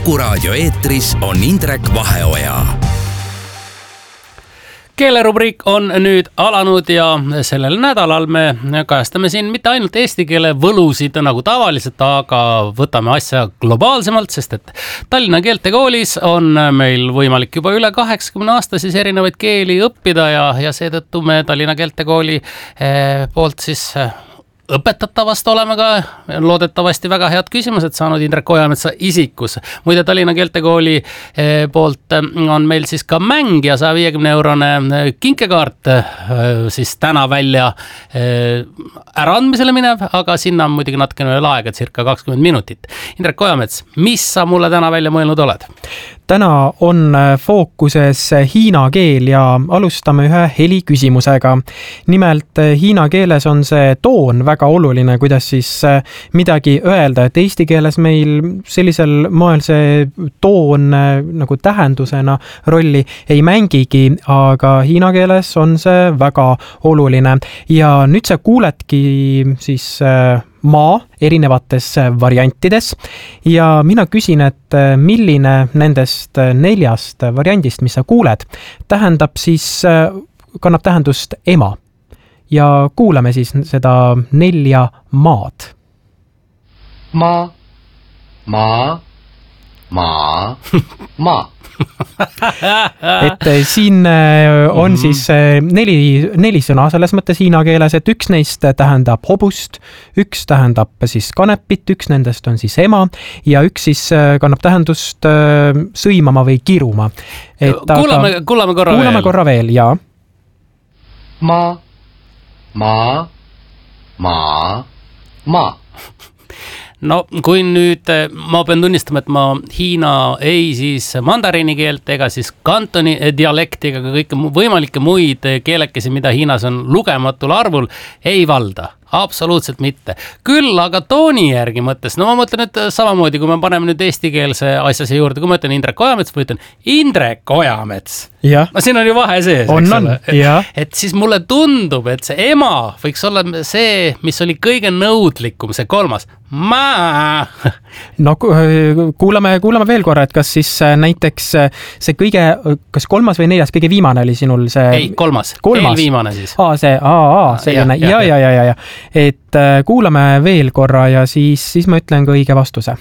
Kuku raadio eetris on Indrek Vaheoja. Keelerubriik on nüüd alanud ja sellel nädalal me kajastame siin mitte ainult eesti keele võlusid nagu tavaliselt, aga võtame asja globaalsemalt, sest et Tallinna Keeltekoolis on meil võimalik juba üle 80 aasta siis erinevaid keeli õppida ja seetõttu me Tallinna Keeltekooli poolt siis õpetatavast oleme ka loodetavasti väga head küsimused saanud Indrek Ojametsa isikus. Muide, Tallinna Keeltekooli poolt on meil siis ka mäng ja 150-eurone kinkekaart siis täna välja äraandmisele minev, aga sinna on muidugi natukene veel aega, circa 20 minutit. Indrek Ojamets, mis sa mulle täna välja mõelnud oled? Täna on fookuses hiina keel ja alustame ühe heli küsimusega. Nimelt hiina keeles on see toon väga oluline, kuidas siis midagi öelda, et eesti keeles meil sellisel moel see toon nagu tähendusena rolli ei mängigi, aga hiina keeles on see väga oluline. Ja nüüd sa kuuledki siis maa erinevates variantides ja mina küsin, et milline nendest 4 variandist, mis sa kuuled, kannab tähendust ema. Ja kuulame siis seda 4 maad. Maa, maa, maa, maa. Et siin on siis 4 sõna selles mõttes hiina keeles, et üks neist tähendab hobust, üks tähendab siis kanepit, üks nendest on siis ema ja üks siis kannab tähendust sõimama või kiruma. Kuulame korra veel, jaa. Maa, maa, maa, maa. No kui nüüd ma pean tunnistama, et ma hiina ei siis mandariini keelt ega siis kantoni dialekti ega kõike võimalikke muid keelekesi, mida Hiinas on lugematul arvul, ei valda. Absoluutselt mitte. Küll aga tooni järgi mõttes, no ma mõtlen nüüd samamoodi, kui me paneme nüüd eestikeelse asjase juurde, kui ma ütlen Indrek Ojamets, ma ütlen Indrek Ojamets. Ja. No siin on ju vahe sees. Ja. Et siis mulle tundub, et see ema võiks olla see, mis oli kõige nõudlikum, see 3. Maa. No kuulame veel korra, et kas siis näiteks see kõige, kas 3. või 4. kõige viimane oli sinul see? Ei, 3. Eelviimane siis. Selline, ja. Et kuulame veel korra ja siis ma ütlen ka õige vastuse.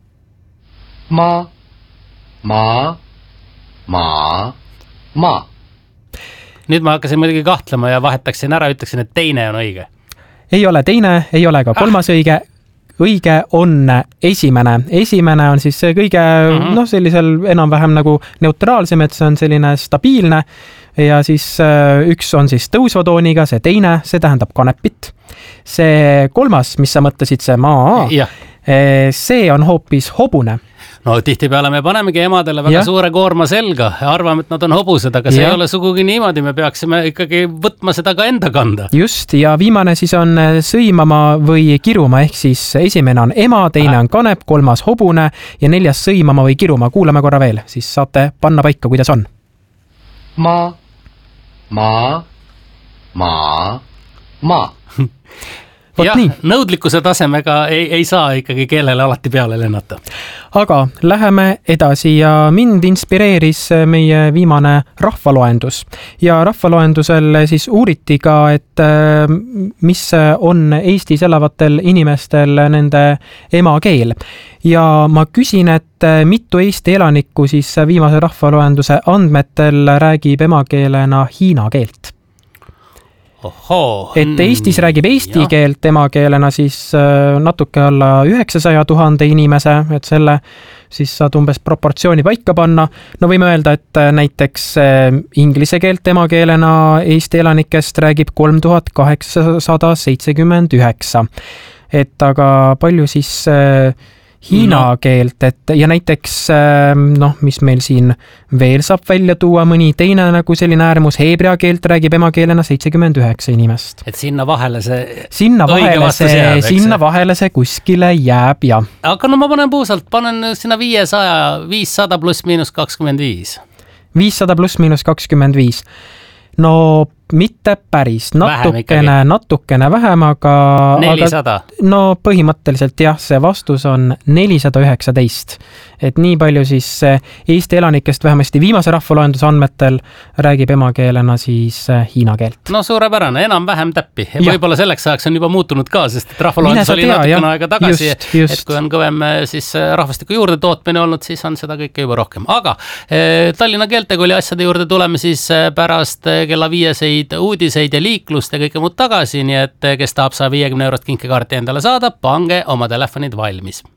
Maa, maa, maa, maa. Nüüd ma hakkasin muidugi kahtlema ja vahetaksin ära, ütleksin, et teine on õige. Ei ole teine, ei ole ka 3. õige. Õige on esimene. Esimene on siis kõige sellisel enam-vähem nagu neutraalsem, et see on selline stabiilne ja siis üks on siis tõusva tooniga, see teine, see tähendab kanepit. See 3, mis sa mõtlesid, see maa, see on hoopis hobune. No tihtipeale me panemegi emadele väga suure koorma selga ja arvame, et nad on hobused, aga see ei ole sugugi niimoodi, me peaksime ikkagi võtma seda ka enda kanda. Just, ja viimane siis on sõimama või kiruma, ehk siis esimene on ema, teine on kanep, 3. hobune ja 4. sõimama või kiruma. Kuulame korra veel, siis saate panna paika, kuidas on. Maa, maa, maa, maa. Jah, nõudlikkuse tasemega ei saa ikkagi keelele alati peale lennata. Aga läheme edasi ja mind inspireeris meie viimane rahvaloendus. Ja rahvaloendusel siis uuriti ka, et mis on Eestis elavatel inimestel nende emakeel. Ja ma küsin, et mitu Eesti elanikku siis viimase rahvaloenduse andmetel räägib emakeelena hiina keelt? Et Eestis räägib eesti keelt emakeelena siis natuke alla 900 000 inimese, et selle siis saad umbes proportsiooni paika panna. No võime öelda, et näiteks inglise keelt emakeelena Eesti elanikest räägib 3879. Et aga palju siis hiina keelt, et ja näiteks mis meil siin veel saab välja tuua, mõni teine nagu selline äärmus, heebrea keelt räägib emakeelena 79 inimest. Et sinna vahele see kuskile jääb, ja. Aga no ma panen sinna 500 pluss miinus 25. 500 pluss miinus 25. No mitte päris, Vähem natukene vähem, aga 400. no põhimõtteliselt jah, see vastus on 419. Et nii palju siis Eesti elanikest vähemasti viimase rahvaloenduse andmetel räägib emakeelena siis hiina keelt. No suurepärane, enam-vähem täppi. Ja. Võib-olla selleks ajaks on juba muutunud ka, sest et rahvaloendus oli natukene aega tagasi, just. et kui on kõvem siis rahvastiku juurde tootmine olnud, siis on seda kõike juba rohkem. Aga Tallinna keeltekooli asjade juurde tuleme siis pärast kella 5 uudiseid ja liiklust ja kõike muud tagasi, nii et kes tahab 150 € kinkekaarti endale saada, pange oma telefonid valmis.